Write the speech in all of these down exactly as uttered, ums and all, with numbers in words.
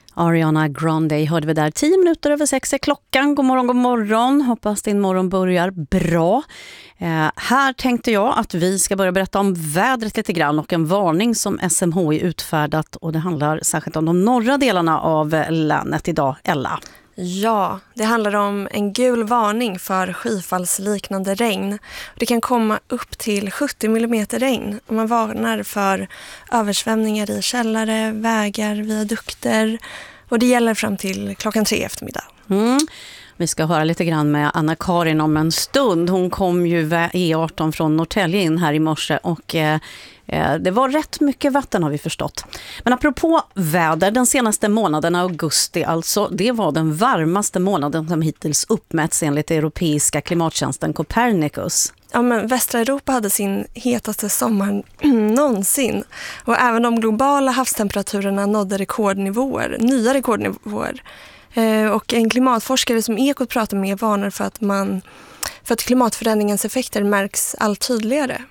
Ariana Grande hörde vi där. Tio minuter över sex är klockan. God morgon, god morgon. Hoppas din morgon börjar bra. Eh, här tänkte jag att vi ska börja berätta om vädret lite grann och en varning som S M H I utfärdat. Och det handlar särskilt om de norra delarna av länet idag. Ella. Ja, det handlar om en gul varning för skyfallsliknande regn. Det kan komma upp till sjuttio millimeter regn och man varnar för översvämningar i källare, vägar, viadukter och det gäller fram till klockan tre eftermiddag. Mm. Vi ska höra lite grann med Anna-Karin om en stund. Hon kom ju E arton från Norrtälje in här i morse och eh, det var rätt mycket vatten har vi förstått. Men apropå väder, den senaste månaden, augusti alltså, det var den varmaste månaden som hittills uppmätts enligt europeiska klimattjänsten Copernicus. Ja, men västra Europa hade sin hetaste sommar någonsin. Och även de globala havstemperaturerna nådde rekordnivåer, nya rekordnivåer. Och en klimatforskare som Ekot pratar med varnar för att, man, för att klimatförändringens effekter märks allt tydligare.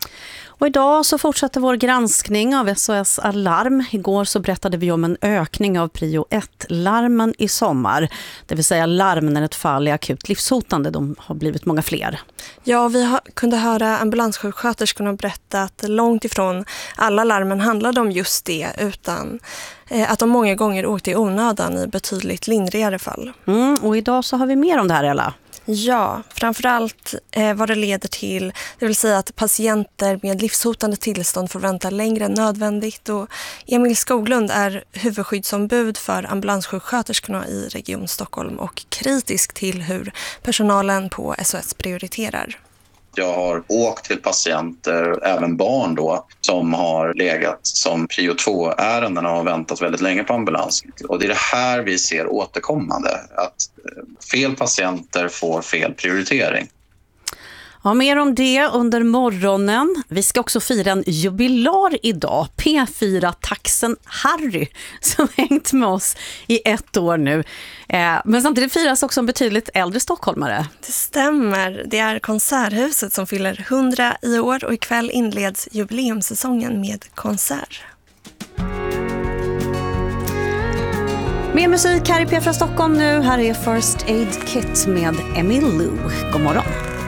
Och idag så fortsätter vår granskning av S O S Alarm. Igår så berättade vi om en ökning av prio ett-larmen i sommar. Det vill säga larm när ett fall är akut livshotande. De har blivit många fler. Ja, vi ha, kunde höra ambulanssjuksköterskorna berätta att långt ifrån alla larmen handlade om just det, utan eh, att de många gånger åkte i onödan i betydligt lindrigare fall. Mm, och idag så har vi mer om det här, Ella. Ja, framförallt eh, vad det leder till, det vill säga att patienter med livshotande tillstånd får vänta längre än nödvändigt. Och Emil Skoglund är huvudskyddsombud för ambulanssjuksköterskorna i Region Stockholm och kritisk till hur personalen på S O S prioriterar. Jag har åkt till patienter, även barn då, som har legat som prio två-ärenden och har väntat väldigt länge på ambulans. Och det är det här vi ser återkommande, att fel patienter får fel prioritering. Ja, mer om det under morgonen. Vi ska också fira en jubilar idag. P fyra-taxen Harry som hängt med oss i ett år nu. Eh, men samtidigt firas också en betydligt äldre stockholmare. Det stämmer. Det är Konserthuset som fyller hundra i år och ikväll inleds jubileumssäsongen med konsert. Mer musik här i P fyra Stockholm nu. Här är First Aid Kit med Emil Lou. God morgon.